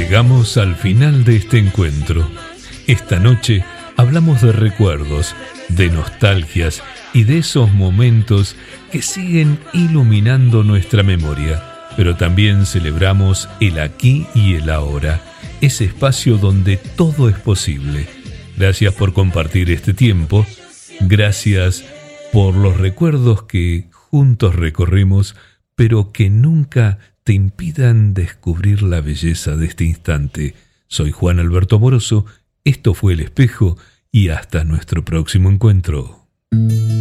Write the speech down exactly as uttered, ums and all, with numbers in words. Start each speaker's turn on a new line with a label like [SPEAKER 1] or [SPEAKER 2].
[SPEAKER 1] Llegamos al final de este encuentro. Esta noche hablamos de recuerdos, de nostalgias y de esos momentos que siguen iluminando nuestra memoria. Pero también celebramos el aquí y el ahora, ese espacio donde todo es posible. Gracias por compartir este tiempo. Gracias por los recuerdos que juntos recorremos, pero que nunca te impidan descubrir la belleza de este instante. Soy Juan Alberto Amoroso, esto fue El Espejo y hasta nuestro próximo encuentro.